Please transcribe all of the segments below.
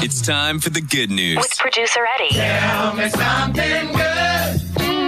It's time for the good news. With producer Eddie. Tell me something good.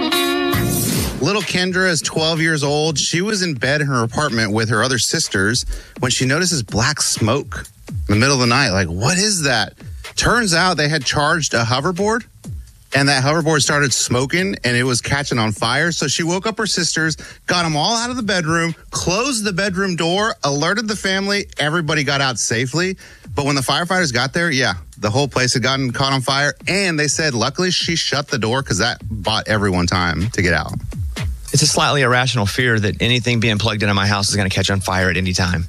Little Kendra is 12 years old. She was in bed in her apartment with her other sisters when she notices black smoke in the middle of the night. Like, what is that? Turns out they had charged a hoverboard, and that hoverboard started smoking, and it was catching on fire. So she woke up her sisters, got them all out of the bedroom, closed the bedroom door, alerted the family. Everybody got out safely. But when the firefighters got there, the whole place had gotten caught on fire. And they said, luckily, she shut the door because that bought everyone time to get out. It's a slightly irrational fear that anything being plugged into my house is going to catch on fire at any time.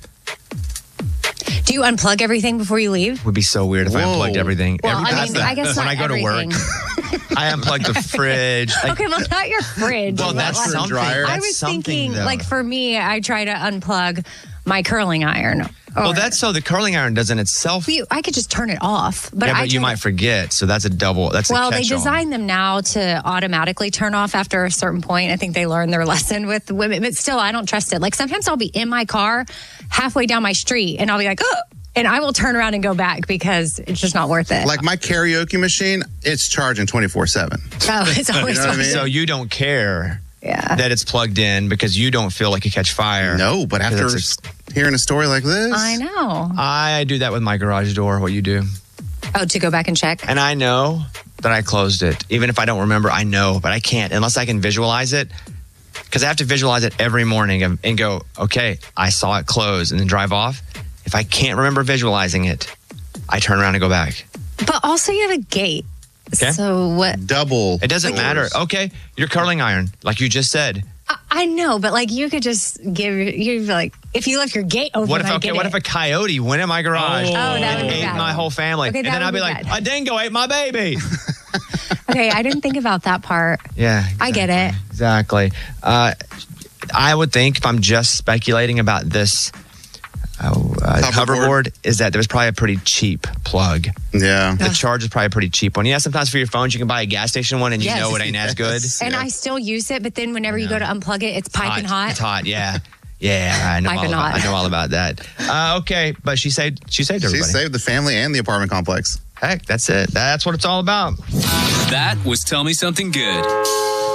Do you unplug everything before you leave? It would be so weird if I unplugged everything. Well, I guess when not I go everything. to work, I unplug the fridge. Okay, well, not your fridge. Well, that's something. Dryer. I was thinking, like, for me, I try to unplug my curling iron. Well, that's so the curling iron doesn't itself. I could just turn it off. But you might forget. So that's a double. That's a well, catch-all. they design them now to automatically turn off after a certain point. I think they learned their lesson with women. But still, I don't trust it. Like, sometimes I'll be in my car halfway down my street, and I'll be like, oh. And I will turn around and go back because it's just not worth it. Like my karaoke machine, it's charging 24/7. Oh, it's always You know what I mean? So you don't care that it's plugged in because you don't feel like you catch fire. No, but after hearing a story like this. I know. I do that with my garage door, what you do. Oh, to go back and check? And I know that I closed it. Even if I don't remember, I know, but I can't unless I can visualize it. Because I have to visualize it every morning and go, okay, I saw it close and then drive off. If I can't remember visualizing it, I turn around and go back. But also you have a gate. Okay. So what? Double. It doesn't matter. Okay, your curling iron, like you just said. I know, but like you could just you like if you left your gate open. What if a coyote went in my garage and ate my whole family, and then I'd be like, a dingo ate my baby. Okay, I didn't think about that part. Yeah, exactly. I get it. Exactly. I would think if I'm just speculating about this hoverboard is that there's probably a pretty cheap plug. Yeah. The charge is probably a pretty cheap one. Yeah, sometimes for your phones you can buy a gas station one and you know it ain't as good. And I still use it, but then whenever you go to unplug it, it's piping hot. It's hot, yeah. Yeah, I know all about that. Okay, but she saved everybody. She saved the family and the apartment complex. Heck, that's it. That's what it's all about. That was Tell Me Something Good.